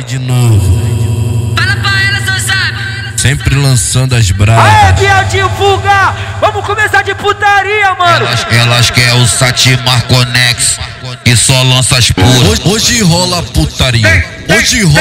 aí de novo. Fala pra elas, não sabe. Sempre lançando as bravas. Aê, viadinho Fuga! Vamos começar de putaria, mano! Elas querem o Satimar Conex, que só lança as puras. Hoje rola putaria. Hoje rola